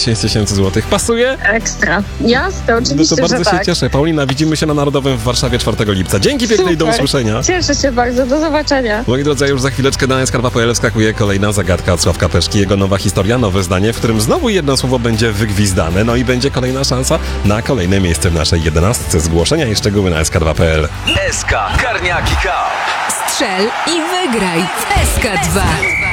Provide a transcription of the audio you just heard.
10 000 złotych. Pasuje? Ekstra. Jasne, oczywiście, No to bardzo że się tak. cieszę. Paulina, widzimy się na Narodowym w Warszawie 4 lipca. Dzięki pięknej, Super. do usłyszenia. Cieszę się bardzo, do zobaczenia. Moi drodzy, a już za chwileczkę na skarpa.pl wskakuje kolejna zagadka od Sławka Peszki. Jego nowa historia, nowe zdanie, w którym znowu jedno słowo będzie wygwizdane. No i będzie kolejna szansa na kolejne miejsce w naszej 11. Zgłoszenia i szczegóły na skarpa.pl. SK Karniaki Cup. Strzel i wygraj w SK2.